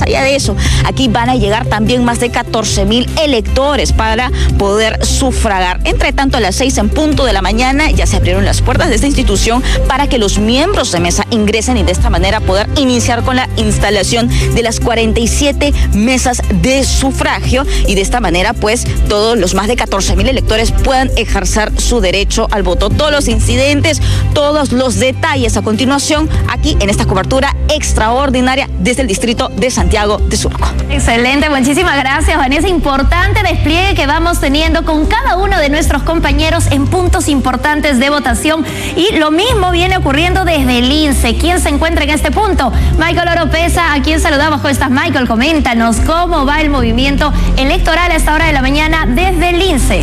allá de eso, aquí van a llegar también más de 14,000 electores para poder sufragar. Entre tanto, a las 6 en punto de la mañana ya se abrieron las puertas de esta institución para que los miembros de mesa ingresen y de esta manera poder iniciar con la instalación de las 47 mesas de sufragio y de esta manera pues todos los más de 14,000 electores puedan ejercer su derecho al voto. Todos los incidentes, todos los detalles a continuación aquí en esta cobertura extraordinaria desde el distrito de Santiago de Surco. Excelente, muchísimas gracias, Vanessa. Importante despliegue que vamos teniendo con cada uno de nuestros compañeros en puntos importantes de votación y lo mismo viene ocurriendo desde el INSE. ¿Quién se encuentra en este punto? Michael Oropesa, a quien saludamos. ¿Cómo estás, Michael? Coméntanos cómo va el movimiento electoral a esta hora de la mañana desde el INSE.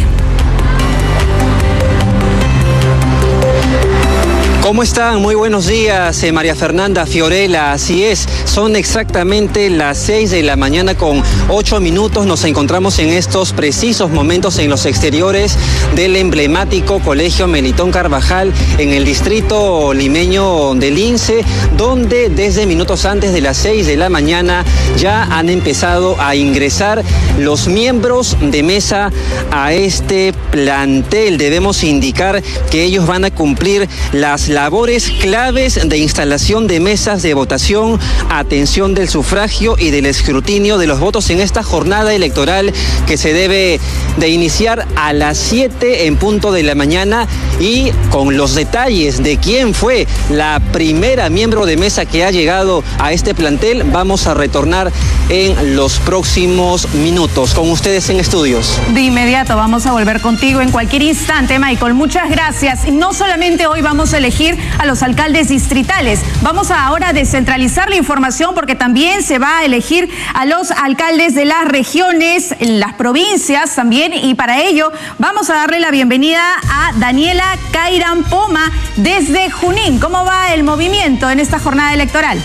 ¿Cómo están? Muy buenos días, María Fernanda Fiorella. Así es, son exactamente las 6 de la mañana con 8 minutos. Nos encontramos en estos precisos momentos en los exteriores del emblemático Colegio Melitón Carvajal en el distrito limeño del INSE, donde desde minutos antes de las 6 de la mañana ya han empezado a ingresar los miembros de mesa a este plantel. Debemos indicar que ellos van a cumplir las labores claves de instalación de mesas de votación, atención del sufragio y del escrutinio de los votos en esta jornada electoral que se debe de iniciar a las 7 en punto de la mañana, y con los detalles de quién fue la primera miembro de mesa que ha llegado a este plantel vamos a retornar en los próximos minutos. Con ustedes en estudios. De inmediato vamos a volver contigo en cualquier instante, Michael. Muchas gracias. No solamente hoy vamos a elegir a los alcaldes distritales, vamos a ahora descentralizar la información porque también se va a elegir a los alcaldes de las regiones, las provincias también, y para ello vamos a darle la bienvenida a Daniela Cairán Poma desde Junín. ¿Cómo va el movimiento en esta jornada electoral?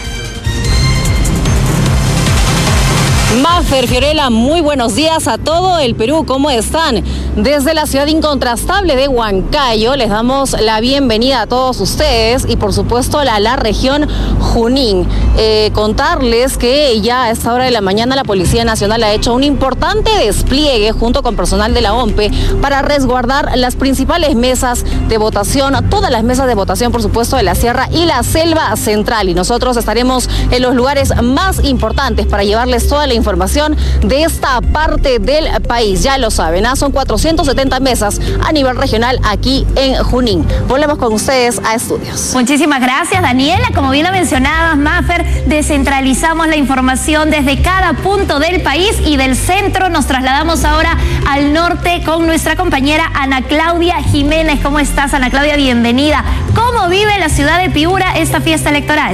Mafer, Fiorella, muy buenos días a todo el Perú. ¿Cómo están? Desde la ciudad incontrastable de Huancayo les damos la bienvenida a todos ustedes y por supuesto a la región Junín. Contarles que ya a esta hora de la mañana la Policía Nacional ha hecho un importante despliegue junto con personal de la OMPE para resguardar las principales mesas de votación, todas las mesas de votación por supuesto de la Sierra y la Selva Central, y nosotros estaremos en los lugares más importantes para llevarles toda la información de esta parte del país. Ya lo saben, son 470 mesas a nivel regional aquí en Junín. Volvemos con ustedes a estudios. Muchísimas gracias, Daniela. Como bien lo mencionabas, Mafer, descentralizamos la información desde cada punto del país y del centro nos trasladamos ahora al norte con nuestra compañera Ana Claudia Jiménez. ¿Cómo estás, Ana Claudia? Bienvenida. ¿Cómo vive la ciudad de Piura esta fiesta electoral?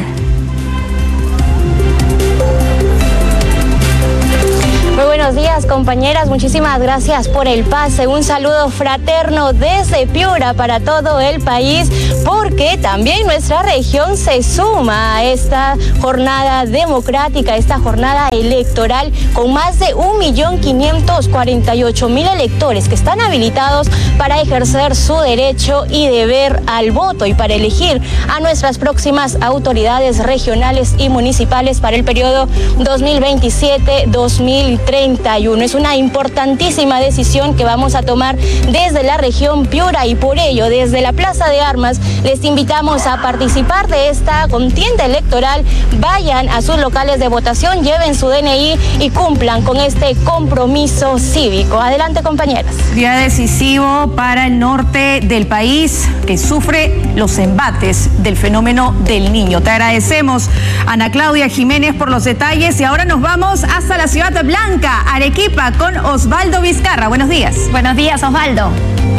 Muy buenos días, compañeras, muchísimas gracias por el pase. Un saludo fraterno desde Piura para todo el país, porque también nuestra región se suma a esta jornada democrática, esta jornada electoral, con más de 1.548.000 electores que están habilitados para ejercer su derecho y deber al voto y para elegir a nuestras próximas autoridades regionales y municipales para el periodo 2027-2031. Es una importantísima decisión que vamos a tomar desde la región Piura y por ello desde la Plaza de Armas les invitamos a participar de esta contienda electoral. Vayan a sus locales de votación, lleven su DNI y cumplan con este compromiso cívico. Adelante, compañeras. Día decisivo para el norte del país que sufre los embates del fenómeno del Niño. Te agradecemos, Ana Claudia Jiménez, por los detalles y ahora nos vamos hasta la Ciudad Blanca, Arequipa, con Osvaldo Vizcarra. Buenos días. Buenos días, Osvaldo.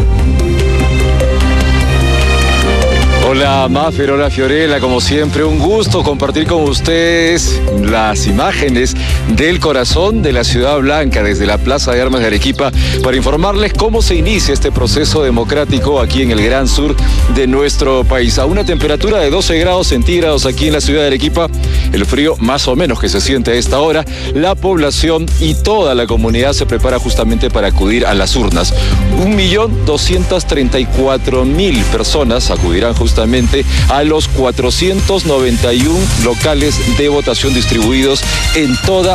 Hola Mafer, hola Fiorella, como siempre un gusto compartir con ustedes las imágenes del corazón de la Ciudad Blanca desde la Plaza de Armas de Arequipa para informarles cómo se inicia este proceso democrático aquí en el gran sur de nuestro país. A una temperatura de 12 grados centígrados aquí en la ciudad de Arequipa, el frío más o menos que se siente a esta hora, la población y toda la comunidad se prepara justamente para acudir a las urnas. 1.234.000 personas acudirán justamente a los 491 locales de votación distribuidos en toda